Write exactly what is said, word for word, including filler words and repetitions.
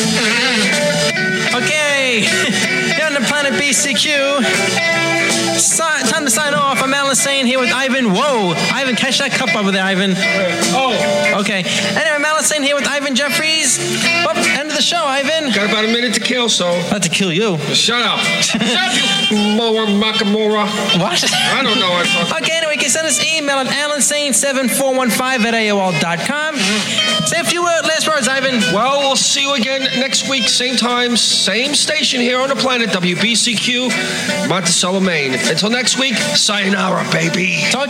Okay, here on the Planet B C Q. Si- time to sign off. I'm Alan Sane here with Ivan. Whoa, Ivan, catch that cup over there, Ivan. Oh. Okay. Anyway, I'm Alan Sane here with Ivan Jeffries. Oh, end of the show, Ivan. Got about a minute to kill, so. Not to kill you. Shut up. Shut up, you Moa Makamura. What? I don't know. Okay, anyway, you can send us an email at alan sane seven four one five at A O L dot com. Say a few uh, last words, Ivan. Well, we'll see you again next week, same time, same station here on the planet, W B C Q, Monticello, Maine. Until next week, sayonara, baby. Talk